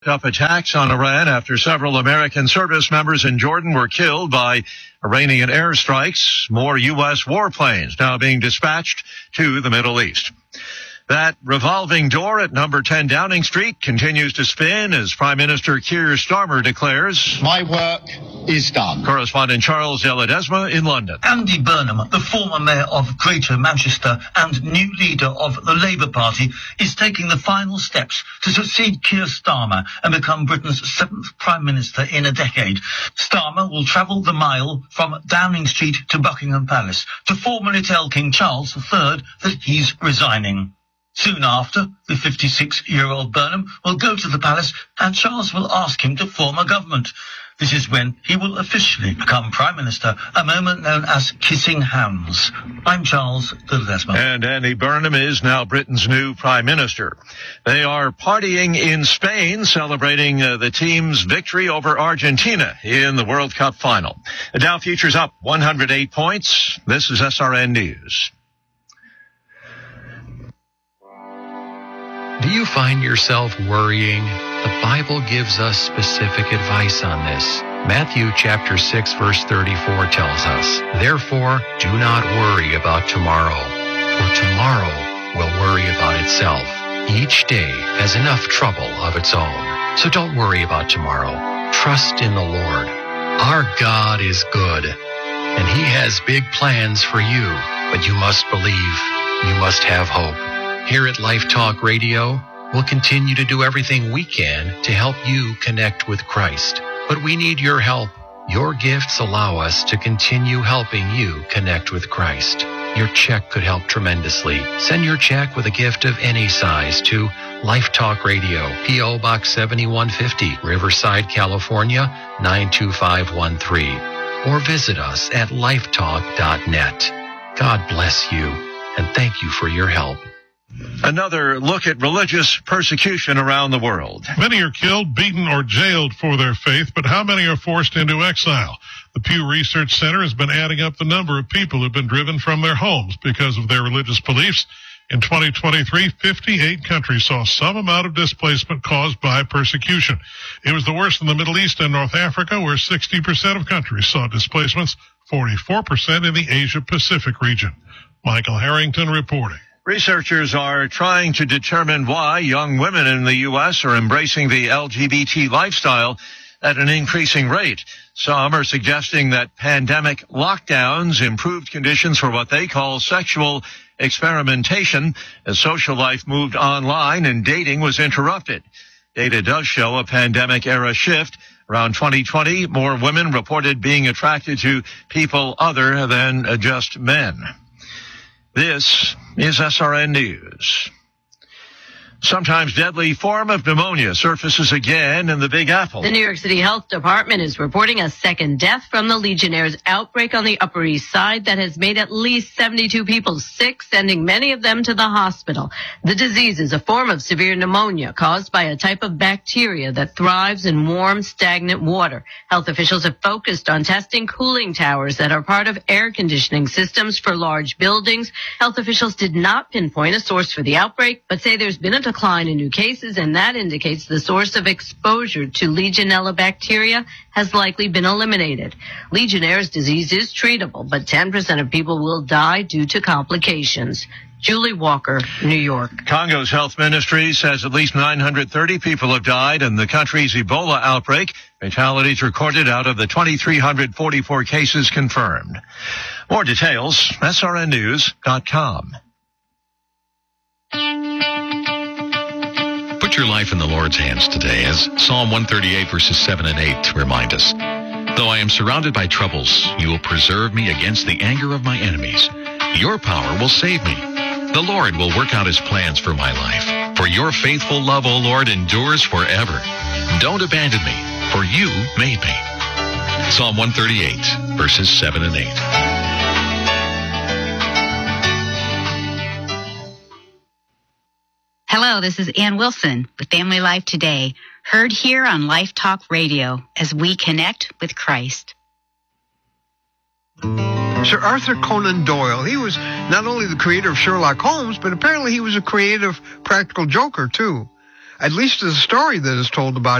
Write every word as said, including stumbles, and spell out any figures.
Up attacks on Iran after several American service members in Jordan were killed by Iranian airstrikes. More U S warplanes now being dispatched to the Middle East. That revolving door at number ten Downing Street continues to spin as Prime Minister Keir Starmer declares, "My work is done." Correspondent Charles De Ledesma in London. Andy Burnham, the former mayor of Greater Manchester and new leader of the Labour Party, is taking the final steps to succeed Keir Starmer and become Britain's seventh Prime Minister in a decade. Starmer will travel the mile from Downing Street to Buckingham Palace to formally tell King Charles the third that he's resigning. Soon after, the fifty-six-year-old Burnham will go to the palace and Charles will ask him to form a government. This is when he will officially become Prime Minister, a moment known as kissing hands. I'm Charles De Ledesma. And Andy Burnham is now Britain's new Prime Minister. They are partying in Spain, celebrating uh, the team's victory over Argentina in the World Cup final. The Dow futures up one hundred eight points. This is S R N News. Do you find yourself worrying? The Bible gives us specific advice on this. Matthew chapter six verse thirty-four tells us, "Therefore, do not worry about tomorrow, for tomorrow will worry about itself. Each day has enough trouble of its own." So don't worry about tomorrow. Trust in the Lord. Our God is good, and He has big plans for you, but you must believe. You must have hope. Here at Life Talk Radio, we'll continue to do everything we can to help you connect with Christ. But we need your help. Your gifts allow us to continue helping you connect with Christ. Your check could help tremendously. Send your check with a gift of any size to Life Talk Radio, P O Box seventy-one fifty, Riverside, California, nine two five one three. Or visit us at lifetalk dot net. God bless you, and thank you for your help. Another look at religious persecution around the world. Many are killed, beaten, or jailed for their faith, but how many are forced into exile? The Pew Research Center has been adding up the number of people who have been driven from their homes because of their religious beliefs. In twenty twenty-three, fifty-eight countries saw some amount of displacement caused by persecution. It was the worst in the Middle East and North Africa, where sixty percent of countries saw displacements, forty-four percent in the Asia-Pacific region. Michael Harrington reporting. Researchers are trying to determine why young women in the U S are embracing the L G B T lifestyle at an increasing rate. Some are suggesting that pandemic lockdowns improved conditions for what they call sexual experimentation as social life moved online and dating was interrupted. Data does show a pandemic-era shift. Around twenty twenty, more women reported being attracted to people other than just men. This is S R N News. Sometimes deadly form of pneumonia surfaces again in the Big Apple. The New York City Health Department is reporting a second death from the Legionnaires' outbreak on the Upper East Side that has made at least seventy-two people sick, sending many of them to the hospital. The disease is a form of severe pneumonia caused by a type of bacteria that thrives in warm, stagnant water. Health officials have focused on testing cooling towers that are part of air conditioning systems for large buildings. Health officials did not pinpoint a source for the outbreak, but say there's been a decline in new cases, and that indicates the source of exposure to Legionella bacteria has likely been eliminated. Legionnaire's disease is treatable, but ten percent of people will die due to complications. Julie Walker, New York. Congo's health ministry says at least nine hundred thirty people have died in the country's Ebola outbreak. Fatalities recorded out of the two thousand three hundred forty-four cases confirmed. More details, S R N news dot com. Put your life in the Lord's hands today, as Psalm one thirty-eight verses seven and eight remind us. Though I am surrounded by troubles, you will preserve me against the anger of my enemies. Your power will save me. The Lord will work out his plans for my life. For your faithful love, O Lord, endures forever. Don't abandon me, for you made me. Psalm one thirty-eight verses seven and eight. Hello, this is Ann Wilson with Family Life Today, heard here on Life Talk Radio as we connect with Christ. Sir Arthur Conan Doyle, he was not only the creator of Sherlock Holmes, but apparently he was a creative practical joker, too. at least the story that is told about